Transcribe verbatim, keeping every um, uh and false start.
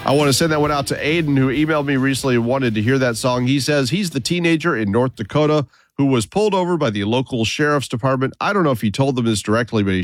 I want to send that one out to Aiden, who emailed me recently and wanted to hear that song. He says he's the teenager in North Dakota who was pulled over by the local sheriff's department. I don't know if he told them this directly, but he